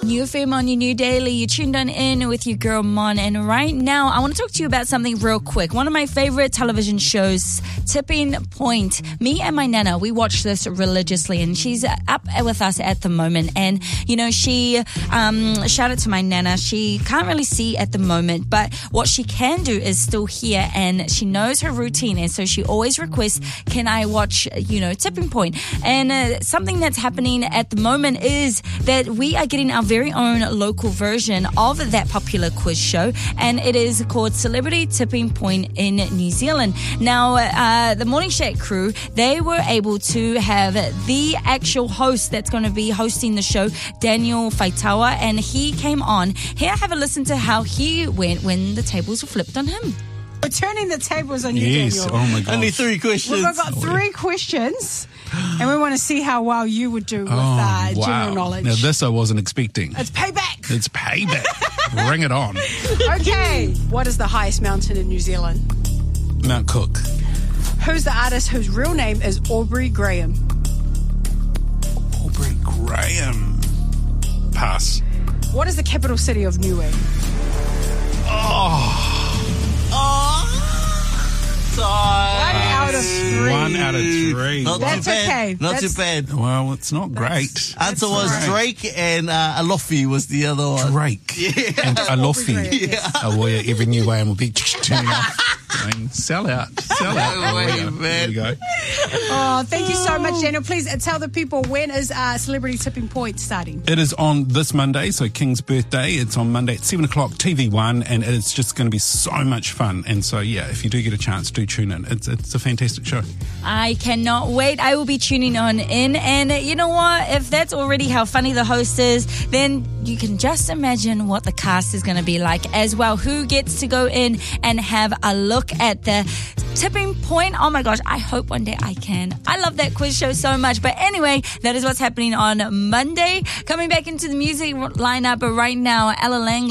New FM on your new daily. You tuned on in with your girl Mon, and right now I want to talk to you about something real quick. One of my favorite television shows, Tipping Point. Me and my nana, we watch this religiously, and she's up with us at the moment. And she shout out to my nana. She can't really see at the moment, but what she can do is still hear, and she knows her routine, and so she always requests, "Can I watch Tipping Point?" And something that's happening at the moment is that we are getting our very own local version of that popular quiz show, and it is called Celebrity Tipping Point in New Zealand. Now, the Morning Shack crew, they were able to have the actual host that's going to be hosting the show, Daniel Faitaua, and he came on. Here, have a listen to how he went when the tables were flipped on him. We're turning the tables on you, Yes, Daniel. oh my God. Only 3 questions. We've got 3 questions, and we want to see how well you would do with general knowledge. Now, this I wasn't expecting. It's payback. It's payback. Bring it on. Okay. What is the highest mountain in New Zealand? Mount Cook. Who's the artist whose real name is Aubrey Graham? Aubrey Graham. Pass. What is the capital city of Niue? Time. 1 out of 3. 1 out of 3. Not That's too bad. okay. Not That's- too bad. Well, it's not great. Answer was Drake and Alofi was the other one. Drake and Alofi. Graham, yes. Oh, well, yeah, every new way will be turning off. I mean, sell out. Sell out. No way, There man. we go. Oh, thank you so much, Daniel. Please tell the people, when is Celebrity Tipping Point starting? It is on this Monday, so King's birthday. It's on Monday at 7 o'clock, TV1, and it's just going to be so much fun. And so, yeah, if you do get a chance, do tune in. It's a fantastic show. I cannot wait. I will be tuning on in. And you know what? If that's already how funny the host is, then you can just imagine what the cast is going to be like as well. Who gets to go in and have a look at the Tipping Point? Oh my gosh, I hope one day I can. I love that quiz show so much. But anyway, that is what's happening on Monday. Coming back into the music lineup right now, Ella Lang.